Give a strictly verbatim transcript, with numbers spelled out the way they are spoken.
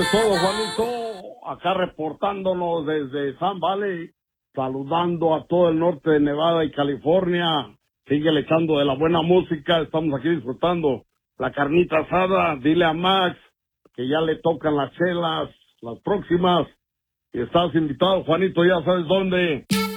Todo, Juanito, acá reportándonos desde Sun Valley, saludando a todo el norte de Nevada y California. Sigue echando de la buena música, estamos aquí disfrutando la carnita asada. Dile a Max que ya le tocan las chelas, las próximas. Y estás invitado, Juanito, ya sabes dónde.